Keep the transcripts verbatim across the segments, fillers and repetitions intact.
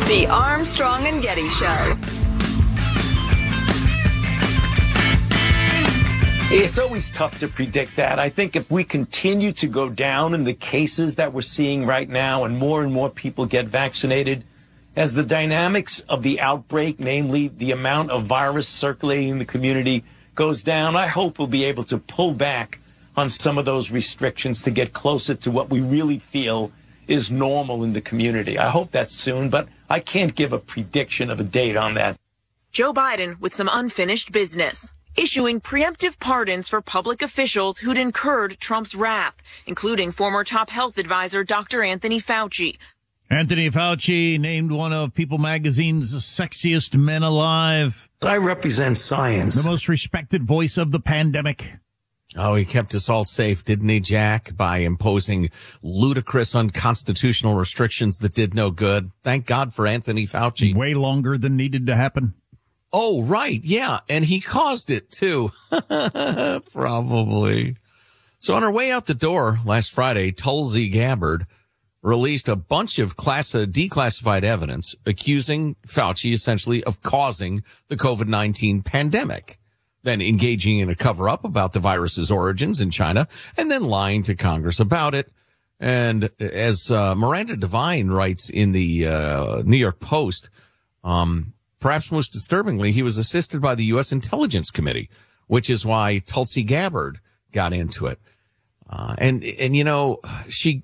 The Armstrong and Getty Show. It's always tough to predict that. I think if we continue to go down in the cases that we're seeing right now and more and more people get vaccinated, as the dynamics of the outbreak, namely the amount of virus circulating in the community, goes down, I hope we'll be able to pull back on some of those restrictions to get closer to what we really feel is normal in the community. I hope that's soon, but I can't give a prediction of a date on that. Joe Biden with some unfinished business, issuing preemptive pardons for public officials who'd incurred Trump's wrath, including former top health advisor Doctor Anthony Fauci. Anthony Fauci named one of People magazine's sexiest men alive. I represent science. The most respected voice of the pandemic. Oh, he kept us all safe, didn't he, Jack, by imposing ludicrous, unconstitutional restrictions that did no good. Thank God for Anthony Fauci. Way longer than needed to happen. Oh, right. Yeah. And he caused it, too. Probably. So on her way out the door last Friday, Tulsi Gabbard released a bunch of class, uh, declassified evidence accusing Fauci essentially of causing the COVID nineteen pandemic, then engaging in a cover-up about the virus's origins in China, and then lying to Congress about it. And as uh, Miranda Devine writes in the uh, New York Post, um, perhaps most disturbingly, he was assisted by the U S Intelligence Committee, which is why Tulsi Gabbard got into it. Uh, and, and, you know, she,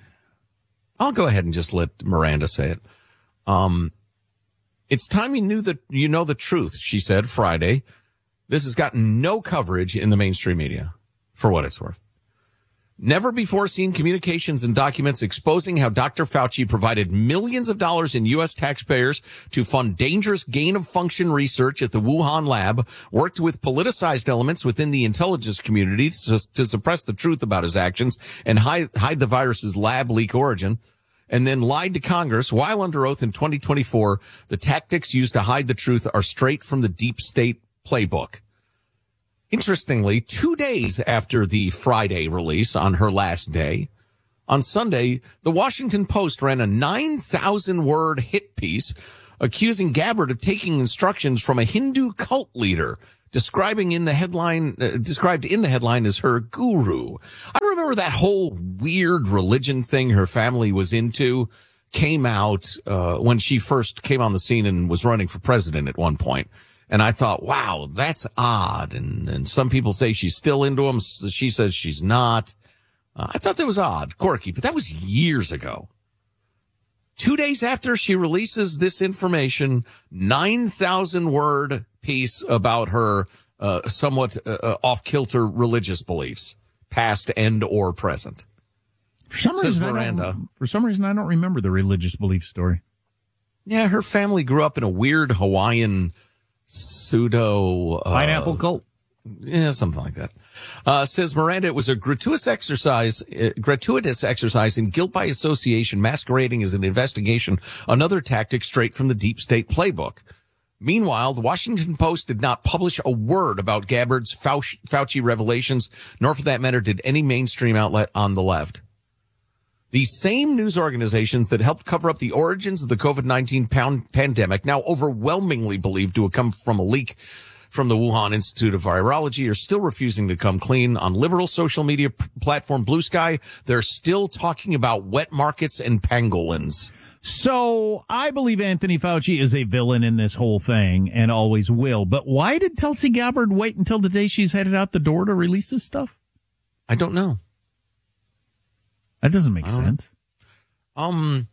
I'll go ahead and just let Miranda say it. Um, it's time you knew that, you know, the truth, she said Friday. This has gotten no coverage in the mainstream media, for what it's worth. Never before seen communications and documents exposing how Doctor Fauci provided millions of dollars in U S taxpayers to fund dangerous gain-of-function research at the Wuhan lab, worked with politicized elements within the intelligence community to, to suppress the truth about his actions and hide, hide the virus's lab leak origin, and then lied to Congress while under oath in twenty twenty-four. The tactics used to hide the truth are straight from the deep state playbook. Interestingly, two days after the Friday release on her last day, on Sunday, the Washington Post ran a nine thousand word hit piece accusing Gabbard of taking instructions from a Hindu cult leader, describing in the headline, uh, described in the headline as her guru. I remember that whole weird religion thing her family was into came out uh, when she first came on the scene and was running for president at one point. And I thought, wow, that's odd. And, and some people say she's still into him. She says she's not. Uh, I thought that was odd, quirky, but that was years ago. Two days after she releases this information, nine thousand word piece about her uh, somewhat uh, off-kilter religious beliefs, past and or present. For some, Says reason, Miranda. I don't, for some reason, I don't remember the religious belief story. Yeah, her family grew up in a weird Hawaiian pseudo uh, pineapple cult. Yeah, something like that. Uh, says Miranda, it was a gratuitous exercise, uh, gratuitous exercise in guilt by association, masquerading as an investigation, another tactic straight from the deep state playbook. Meanwhile, the Washington Post did not publish a word about Gabbard's Fauci, Fauci revelations, nor for that matter did any mainstream outlet on the left. The same news organizations that helped cover up the origins of the COVID nineteen pound pandemic, now overwhelmingly believed to have come from a leak from the Wuhan Institute of Virology, are still refusing to come clean. On liberal social media p- platform Blue Sky, they're still talking about wet markets and pangolins. So I believe Anthony Fauci is a villain in this whole thing and always will. But why did Tulsi Gabbard wait until the day she's headed out the door to release this stuff? I don't know. That doesn't make sense. Um,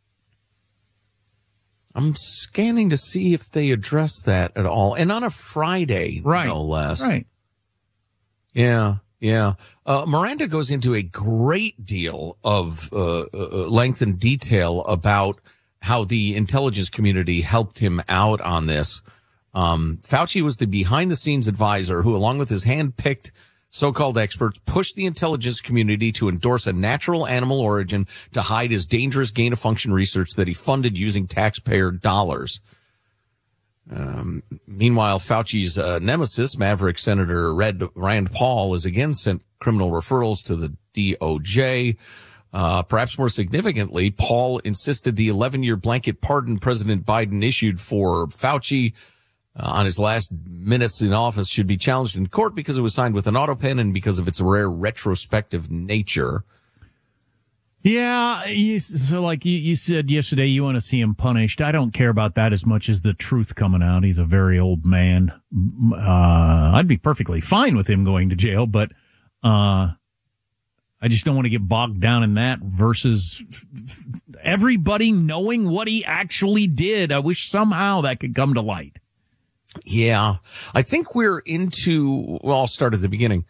I'm scanning to see if they address that at all. And on a Friday, right. no less. Right. Yeah, yeah. Uh, Miranda goes into a great deal of uh, uh, length and detail about how the intelligence community helped him out on this. Um, Fauci was the behind-the-scenes advisor who, along with his hand-picked so-called experts, pushed the intelligence community to endorse a natural animal origin to hide his dangerous gain-of-function research that he funded using taxpayer dollars. Um, meanwhile, Fauci's uh, nemesis, Maverick Senator Red Rand Paul, has again sent criminal referrals to the D O J. Uh, perhaps more significantly, Paul insisted the eleven-year blanket pardon President Biden issued for Fauci uh, on his last minutes in office should be challenged in court because it was signed with an auto pen and because of its rare retrospective nature. Yeah, you, so like you, you said yesterday, you want to see him punished. I don't care about that as much as the truth coming out. He's a very old man. Uh, I'd be perfectly fine with him going to jail, but uh, I just don't want to get bogged down in that versus f- f- everybody knowing what he actually did. I wish somehow that could come to light. Yeah, I think we're into, well, I'll start at the beginning.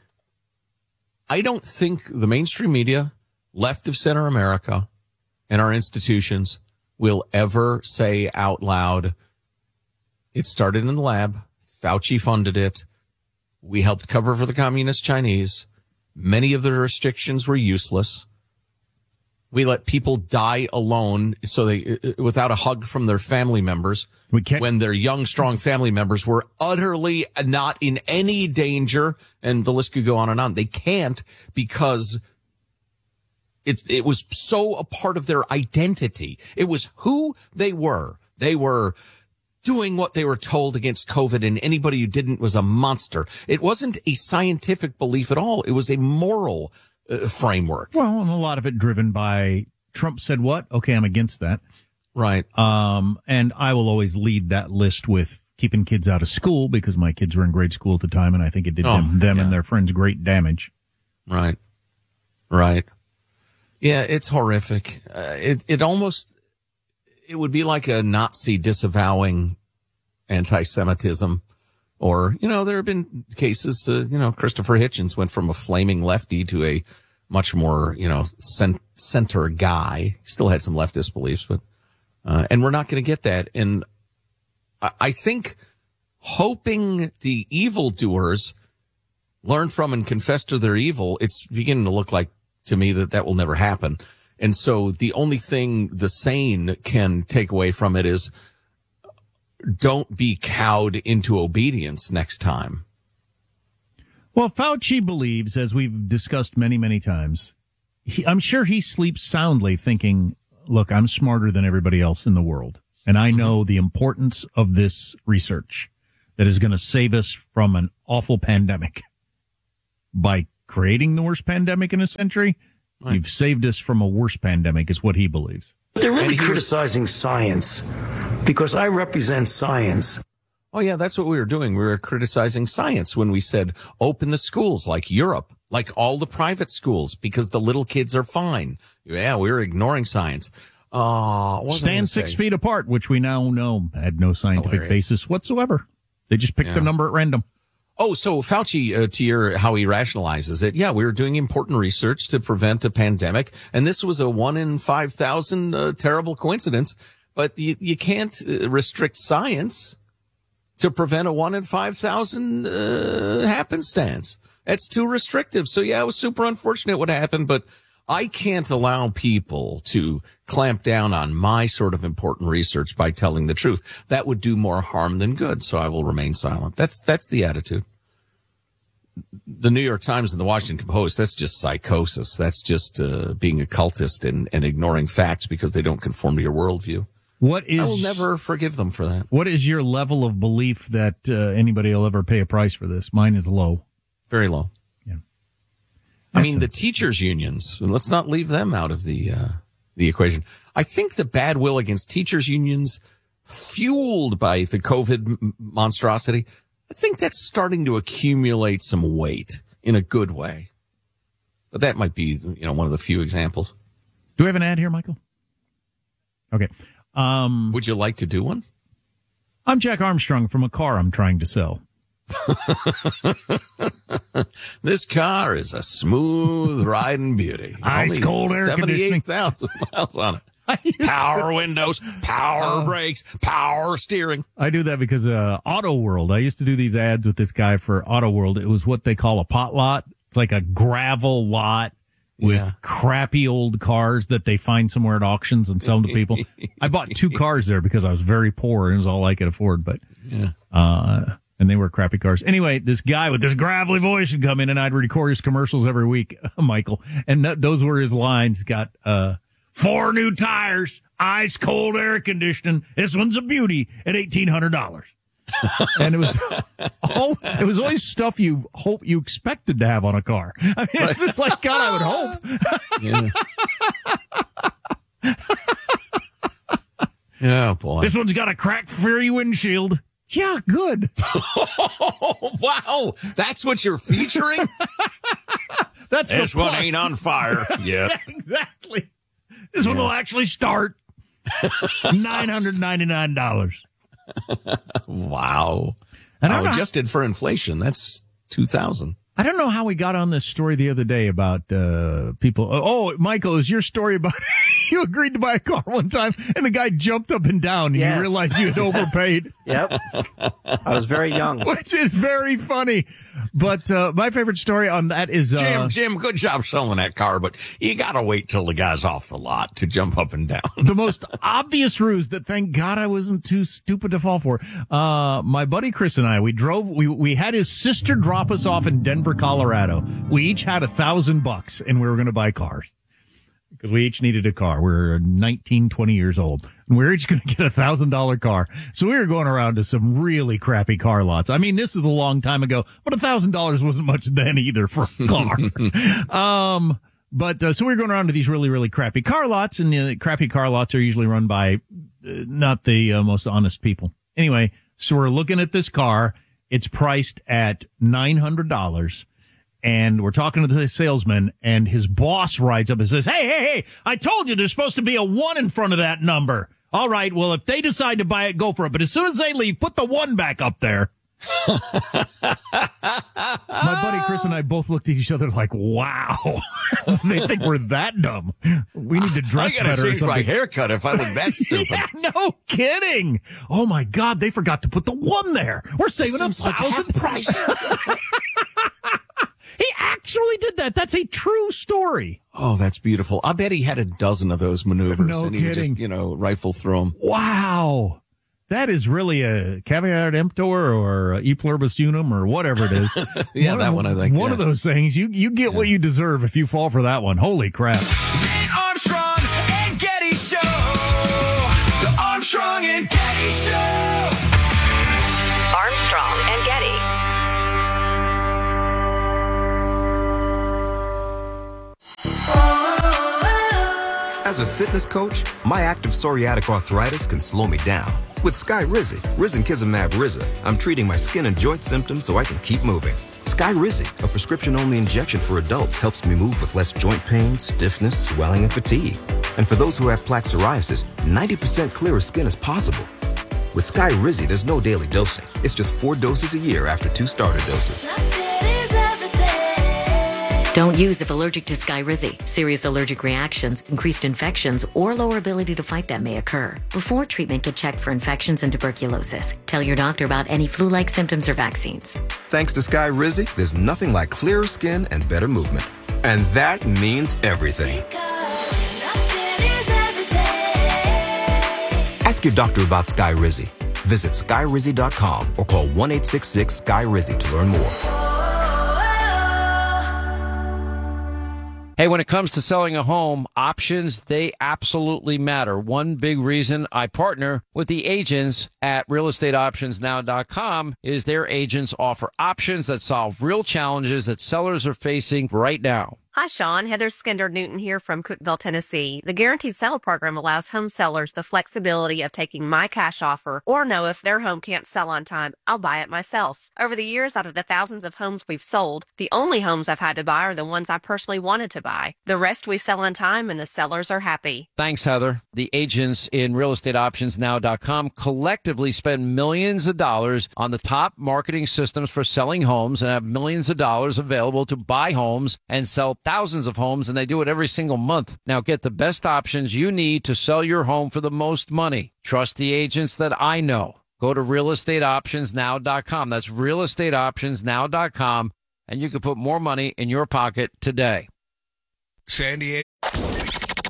I don't think the mainstream media, left of center America, and our institutions will ever say out loud, it started in the lab, Fauci funded it, we helped cover for the communist Chinese, many of the restrictions were useless, we let people die alone so they without a hug from their family members we can't- when their young, strong family members were utterly not in any danger, and the list could go on and on. They can't because It, it was so a part of their identity. It was who they were. They were doing what they were told against COVID, and anybody who didn't was a monster. It wasn't a scientific belief at all. It was a moral uh, framework. Well, and a lot of it driven by Trump said what? Okay, I'm against that. Right. Um, and I will always lead that list with keeping kids out of school because my kids were in grade school at the time, and I think it did Oh, them, them yeah. and their friends great damage. Right. Right. Yeah, it's horrific. Uh, it, it almost, it would be like a Nazi disavowing anti-Semitism. Or, you know, there have been cases, uh, you know, Christopher Hitchens went from a flaming lefty to a much more, you know, cent- center guy. He still had some leftist beliefs, but, uh, and we're not going to get that. And I, I think hoping the evildoers learn from and confess to their evil, it's beginning to look like, to me, that that will never happen. And so the only thing the sane can take away from it is don't be cowed into obedience next time. Well, Fauci believes, as we've discussed many, many times, he, I'm sure he sleeps soundly thinking, look, I'm smarter than everybody else in the world. And I know mm-hmm. the importance of this research that is going to save us from an awful pandemic. By creating the worst pandemic in a century, right. You've saved us from a worse pandemic, is what he believes. They're really was, criticizing science because I represent science. Oh, yeah, that's what we were doing. We were criticizing science when we said open the schools like Europe, like all the private schools, because the little kids are fine. Yeah, we were ignoring science. Uh, Stand six say? feet apart, which we now know had no scientific basis whatsoever. They just picked yeah. a number at random. Oh, so Fauci, uh, to your, how he rationalizes it. Yeah, we were doing important research to prevent a pandemic. And this was a one in five thousand, uh, terrible coincidence, but you, you can't uh, restrict science to prevent a one in five thousand, uh, happenstance. That's too restrictive. So yeah, it was super unfortunate what happened, but I can't allow people to clamp down on my sort of important research by telling the truth. That would do more harm than good, so I will remain silent. That's that's the attitude. The New York Times and the Washington Post, that's just psychosis. That's just uh, being a cultist and, and ignoring facts because they don't conform to your worldview. What is, I will never forgive them for that. What is your level of belief that uh, anybody will ever pay a price for this? Mine is low. Very low. Yeah. I mean, the teachers' unions, let's not leave them out of the uh, the equation. I think the bad will against teachers' unions, fueled by the COVID m- monstrosity, I think that's starting to accumulate some weight in a good way. But that might be, you know, one of the few examples. Do we have an ad here, Michael? Okay. Um, Would you like to do one? I'm Jack Armstrong from a car I'm trying to sell. This car is a smooth riding beauty. Ice Only cold air conditioning. seventy-eight thousand miles on it. Power windows, power Oh. brakes, power steering. I do that because uh, Auto World. I used to do these ads with this guy for Auto World. It was what they call a pot lot. It's like a gravel lot with Yeah. crappy old cars that they find somewhere at auctions and sell them to people. I bought two cars there because I was very poor and it was all I could afford. But Yeah. uh And they were crappy cars. Anyway, this guy with this gravelly voice would come in and I'd record his commercials every week, Michael. And that, those were his lines. Got, uh, four new tires, ice cold air conditioning. This one's a beauty at eighteen hundred dollars. And it was all, it was always stuff you hope you expected to have on a car. I mean, it's just like, God, I would hope. Yeah. Oh, boy. This one's got a crack-free windshield. Yeah, good. Oh, wow. That's what you're featuring? That's this the one plus. ain't on fire. Yeah. Yeah, exactly. This one will actually start nine hundred ninety-nine dollars. Wow. And I'm Now, not- adjusted for inflation, that's two thousand. I don't know how we got on this story the other day about uh people. Oh, Michael, it was your story about you agreed to buy a car one time and the guy jumped up and down and Yes. you realized you had overpaid. Yep. I was very young. Which is very funny. But uh my favorite story on that is uh Jim, Jim, good job selling that car, but you gotta wait till the guy's off the lot to jump up and down. the most obvious ruse that thank God I wasn't too stupid to fall for. Uh, my buddy Chris and I, we drove, we, we had his sister drop us off in Denver, Colorado. We each had a thousand bucks and we were going to buy cars because we each needed a car. We were nineteen, twenty years old and we were each going to get a thousand dollar car. So we were going around to some really crappy car lots. I mean, this is a long time ago, but a thousand dollars wasn't much then either for a car. um, But, uh, so we were going around to these really, really crappy car lots, and the crappy car lots are usually run by uh, not the uh, most honest people. Anyway, so we're looking at this car. It's priced at nine hundred dollars, and we're talking to the salesman, and his boss rides up and says, hey, hey, hey, I told you there's supposed to be a one in front of that number. All right, well, if they decide to buy it, go for it. But as soon as they leave, put the one back up there. My buddy Chris and I both looked at each other like, wow, they think we're that dumb. We need to dress I gotta better or change my something. haircut if I look that stupid. Yeah, no kidding. Oh my God, they forgot to put the one there. We're saving a Seems like thousand half price. He actually did that. That's a true story. Oh, that's beautiful. I bet he had a dozen of those maneuvers No and he would just, kidding. you know, rifle through them. Wow. That is really a caveat emptor or a e pluribus unum or whatever it is. Yeah, One that of- one I think. One yeah. of those things. You you get what you deserve if you fall for that one. Holy crap. The Armstrong and Getty Show. The Armstrong and Getty Show. Armstrong and Getty. As a fitness coach, my active psoriatic arthritis can slow me down. With Skyrizi, Risankizumab Riza, I'm treating my skin and joint symptoms so I can keep moving. Skyrizi, a prescription-only injection for adults, helps me move with less joint pain, stiffness, swelling, and fatigue. And for those who have plaque psoriasis, ninety percent clearer skin is possible. With Skyrizi, there's no daily dosing. It's just four doses a year after two starter doses. Don't use if allergic to Skyrizi. Serious allergic reactions, increased infections, or lower ability to fight them may occur. Before treatment, get checked for infections and tuberculosis. Tell your doctor about any flu-like symptoms or vaccines. Thanks to Skyrizi, there's nothing like clearer skin and better movement. And that means everything. Ask your doctor about Skyrizi. Visit skyrizi dot com or call one eight six six Sky Rizi to learn more. Hey, when it comes to selling a home, options, they absolutely matter. One big reason I partner with the agents at real estate options now dot com is their agents offer options that solve real challenges that sellers are facing right now. Hi, Sean. Heather Skinder Newton here from Cookeville, Tennessee. The Guaranteed Sale program allows home sellers the flexibility of taking my cash offer or know if their home can't sell on time, I'll buy it myself. Over the years, out of the thousands of homes we've sold, the only homes I've had to buy are the ones I personally wanted to buy. The rest we sell on time and the sellers are happy. Thanks, Heather. The agents in real estate options now dot com collectively spend millions of dollars on the top marketing systems for selling homes and have millions of dollars available to buy homes and sell thousands of homes, and they do it every single month. Now get the best options you need to sell your home for the most money. Trust the agents that I know. Go to real estate options now dot com. That's real estate options now dot com, and you can put more money in your pocket today. San Diego.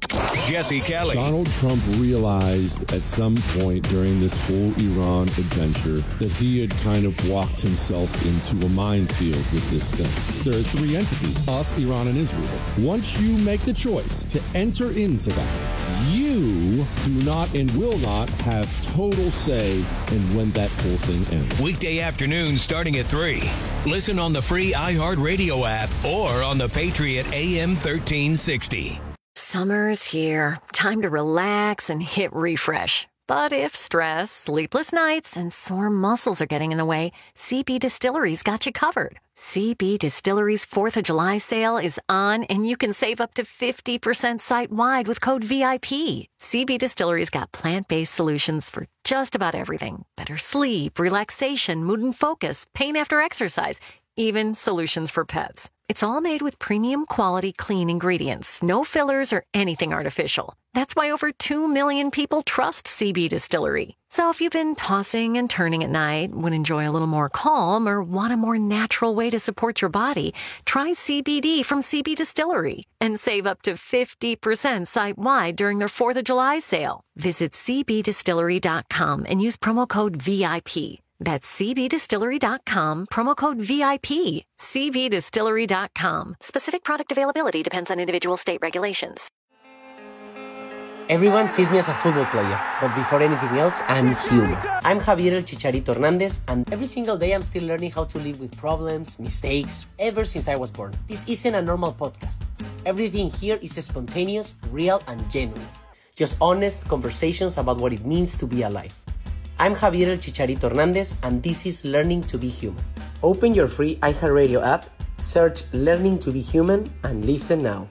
Jesse Kelly. Donald Trump realized at some point during this whole Iran adventure that he had kind of walked himself into a minefield with this thing. There are three entities, us, Iran, and Israel. Once you make the choice to enter into that, you do not and will not have total say in when that whole thing ends. Weekday afternoon starting at three. Listen on the free iHeartRadio app or on the Patriot A M thirteen sixty. Summer's here. Time to relax and hit refresh. But if stress, sleepless nights, and sore muscles are getting in the way, C B Distillery's got you covered. C B Distillery's fourth of July sale is on, and you can save up to fifty percent site-wide with code V I P. C B Distillery's got plant-based solutions for just about everything. Better sleep, relaxation, mood and focus, pain after exercise, even solutions for pets. It's all made with premium quality clean ingredients, no fillers or anything artificial. That's why over two million people trust C B Distillery. So if you've been tossing and turning at night, would enjoy a little more calm, or want a more natural way to support your body, try C B D from C B Distillery and save up to fifty percent site-wide during their fourth of July sale. Visit c b distillery dot com and use promo code V I P. That's c b distillery dot com, promo code V I P. c b distillery dot com. Specific product availability depends on individual state regulations. Everyone sees me as a football player, but before anything else, I'm human. I'm Javier El Chicharito Hernandez, and every single day I'm still learning how to live with problems, mistakes, ever since I was born. This isn't a normal podcast. Everything here is spontaneous, real, and genuine. Just honest conversations about what it means to be alive. I'm Javier El Chicharito Hernandez, and this is Learning to be Human. Open your free iHeartRadio app, search Learning to be Human, and listen now.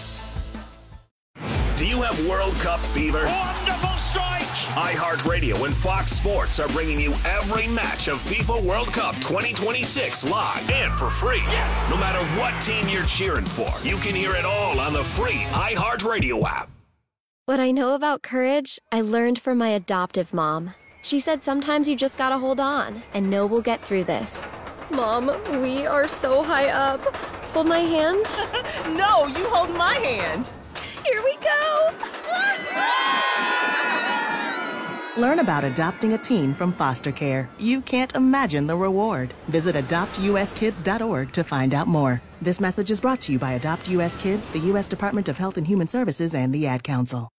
Do you have World Cup fever? Wonderful strike! iHeartRadio and Fox Sports are bringing you every match of FIFA World Cup twenty twenty-six live and for free. Yes! No matter what team you're cheering for, you can hear it all on the free iHeartRadio app. What I know about courage, I learned from my adoptive mom. She said sometimes you just gotta hold on and know we'll get through this. Mom, we are so high up. Hold my hand. No, you hold my hand. Here we go! Learn about adopting a teen from foster care. You can't imagine the reward. Visit adopt u s kids dot org to find out more. This message is brought to you by Adopt U S Kids, the U S Department of Health and Human Services, and the Ad Council.